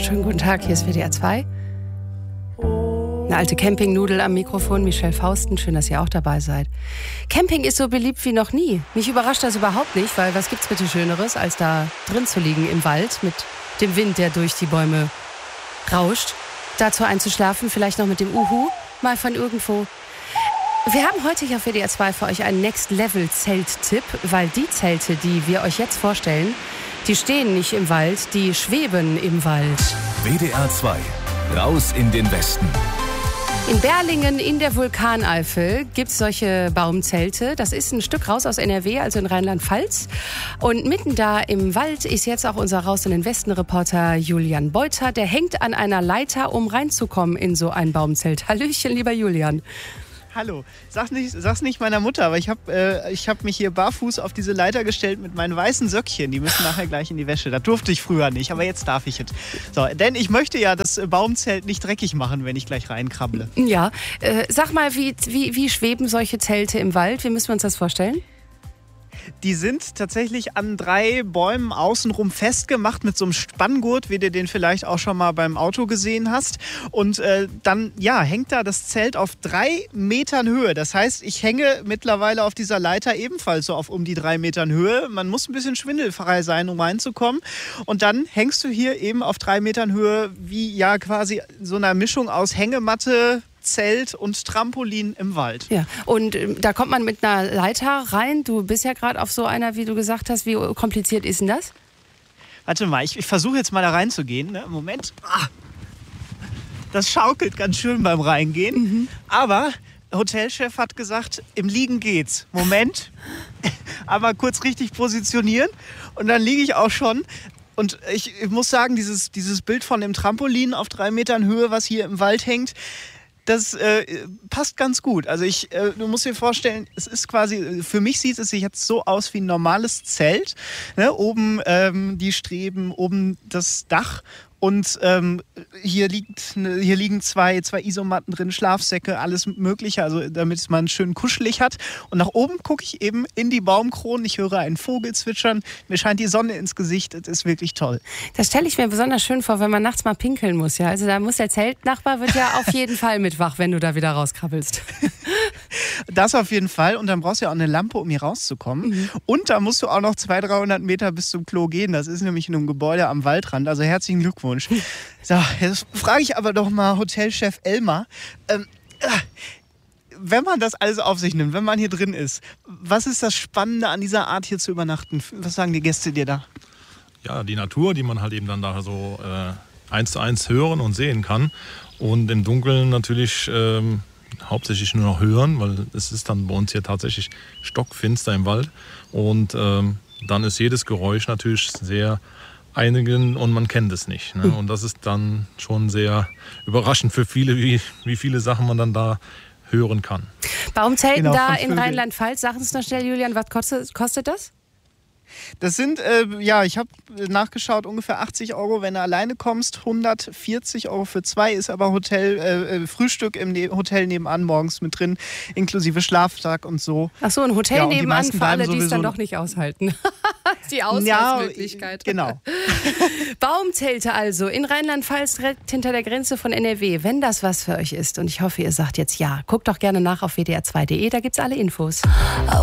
Schönen guten Tag, hier ist WDR 2. Eine alte Campingnudel am Mikrofon, Michelle Fausten. Schön, dass ihr auch dabei seid. Camping ist so beliebt wie noch nie. Mich überrascht das überhaupt nicht, weil was gibt's bitte Schöneres, als da drin zu liegen im Wald mit dem Wind, der durch die Bäume rauscht. Dazu einzuschlafen, vielleicht noch mit dem Uhu, mal von irgendwo. Wir haben heute hier auf WDR 2 für euch einen Next-Level-Zelt-Tipp, weil die Zelte, die wir euch jetzt vorstellen, die stehen nicht im Wald, die schweben im Wald. WDR 2, raus in den Westen. In Berlingen in der Vulkaneifel gibt es solche Baumzelte. Das ist ein Stück raus aus NRW, also in Rheinland-Pfalz. Und mitten da im Wald ist jetzt auch unser Raus in den Westen-Reporter Julian Beuter. Der hängt an einer Leiter, um reinzukommen in so ein Baumzelt. Hallöchen, lieber Julian. Hallo, sag's nicht meiner Mutter, aber ich hab mich hier barfuß auf diese Leiter gestellt mit meinen weißen Söckchen. Die müssen nachher gleich in die Wäsche. Das durfte ich früher nicht, aber jetzt darf ich es. So, denn ich möchte ja das Baumzelt nicht dreckig machen, wenn ich gleich reinkrabble. Ja, sag mal, wie schweben solche Zelte im Wald? Wie müssen wir uns das vorstellen? Die sind tatsächlich an 3 Bäumen außenrum festgemacht mit so einem Spanngurt, wie du den vielleicht auch schon mal beim Auto gesehen hast. Und dann hängt da das Zelt auf 3 Metern Höhe. Das heißt, ich hänge mittlerweile auf dieser Leiter ebenfalls so auf um die 3 Metern Höhe. Man muss ein bisschen schwindelfrei sein, um reinzukommen. Und dann hängst du hier eben auf 3 Metern Höhe wie quasi so einer Mischung aus Hängematte, Zelt und Trampolin im Wald. Ja, und da kommt man mit einer Leiter rein. Du bist ja gerade auf so einer, wie du gesagt hast. Wie kompliziert ist denn das? Warte mal, ich versuche jetzt mal da reinzugehen. Ne? Moment. Das schaukelt ganz schön beim Reingehen. Mhm. Aber der Hotelchef hat gesagt, im Liegen geht's. Moment. Aber kurz richtig positionieren. Und dann liege ich auch schon. Und ich muss sagen, dieses Bild von dem Trampolin auf 3 Metern Höhe, was hier im Wald hängt, das passt ganz gut. Also du musst dir vorstellen, es ist quasi, für mich sieht es sich jetzt so aus wie ein normales Zelt. Ne? Oben die Streben, oben das Dach. Und hier liegen zwei Isomatten drin, Schlafsäcke, alles Mögliche, also damit man schön kuschelig hat. Und nach oben gucke ich eben in die Baumkronen, ich höre einen Vogel zwitschern, mir scheint die Sonne ins Gesicht, das ist wirklich toll. Das stelle ich mir besonders schön vor, wenn man nachts mal pinkeln muss. Ja? Also da muss der Zeltnachbar wird ja auf jeden Fall mit wach, wenn du da wieder rauskrabbelst. Das auf jeden Fall. Und dann brauchst du ja auch eine Lampe, um hier rauszukommen. Mhm. Und da musst du auch noch 200-300 Meter bis zum Klo gehen. Das ist nämlich in einem Gebäude am Waldrand. Also herzlichen Glückwunsch. So, jetzt frage ich aber doch mal Hotelchef Elmar. Wenn man das alles auf sich nimmt, wenn man hier drin ist, was ist das Spannende an dieser Art hier zu übernachten? Was sagen die Gäste dir da? Ja, die Natur, die man halt eben dann da so 1:1 hören und sehen kann. Und im Dunkeln natürlich hauptsächlich nur noch hören, weil es ist dann bei uns hier tatsächlich stockfinster im Wald. Und dann ist jedes Geräusch natürlich sehr einigen und man kennt es nicht. Ne? Und das ist dann schon sehr überraschend für viele, wie viele Sachen man dann da hören kann. Baumzelten genau, da in Rheinland-Pfalz, sag uns noch schnell, Julian, was kostet das? Das sind, ich habe nachgeschaut, ungefähr 80 €, wenn du alleine kommst, 140 € für 2, ist aber Frühstück im Hotel nebenan morgens mit drin, inklusive Schlafsack und so. Ach so, ein Hotel nebenan für alle, die es dann doch nicht aushalten. Die Ausweichmöglichkeit. Ja, genau. Baumzelte also in Rheinland-Pfalz, direkt hinter der Grenze von NRW. Wenn das was für euch ist und ich hoffe, ihr sagt jetzt ja, guckt doch gerne nach auf wdr2.de, da gibt's alle Infos.